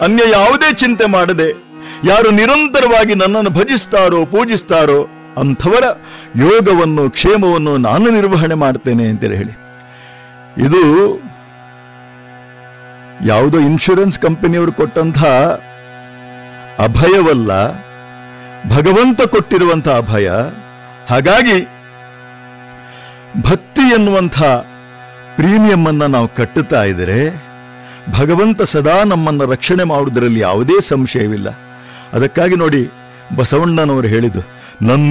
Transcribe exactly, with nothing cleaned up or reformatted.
ಅನ್ಯ ಯಾವುದೇ ಚಿಂತೆ ಮಾಡದೆ ಯಾರು ನಿರಂತರವಾಗಿ ನನ್ನನ್ನು ಭಜಿಸ್ತಾರೋ ಪೂಜಿಸ್ತಾರೋ ಅಂಥವರ ಯೋಗವನ್ನು ಕ್ಷೇಮವನ್ನು ನಾನು ನಿರ್ವಹಣೆ ಮಾಡ್ತೇನೆ ಅಂತೇಳಿ ಹೇಳಿ. ಇದು ಯಾವುದೋ ಇನ್ಶೂರೆನ್ಸ್ ಕಂಪನಿಯವರು ಕೊಟ್ಟಂಥ ಅಭಯವಲ್ಲ, ಭಗವಂತ ಕೊಟ್ಟಿರುವಂಥ ಅಭಯ. ಹಾಗಾಗಿ ಭಕ್ತಿ ಎನ್ನುವಂಥ ಪ್ರೀಮಿಯಂ ಅನ್ನ ನಾವು ಕಟ್ಟುತ್ತಾ ಇದ್ದರೆ ಭಗವಂತ ಸದಾ ನಮ್ಮನ್ನು ರಕ್ಷಣೆ ಮಾಡುವುದರಲ್ಲಿ ಯಾವುದೇ ಸಂಶಯವಿಲ್ಲ. ಅದಕ್ಕಾಗಿ ನೋಡಿ ಬಸವಣ್ಣನವರು ಹೇಳಿದ್ದು, ನನ್ನ